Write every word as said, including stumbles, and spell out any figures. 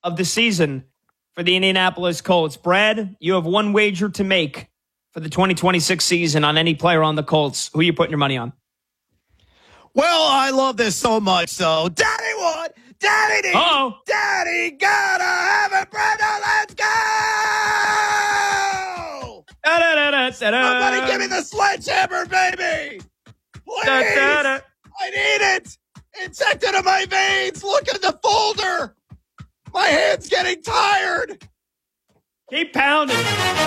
of the season for the Indianapolis Colts. Brad, you have one wager to make for the twenty twenty-six season on any player on the Colts. Who are you putting your money on? Well, I love this so much, so Daddy what? Daddy need, Uh-oh. Daddy gotta have it, Brenda, let's go! Somebody give me the sledgehammer, baby! Please! Da, da, da. I need it! Injected in my veins! Look at the folder! My hand's getting tired! Keep pounding.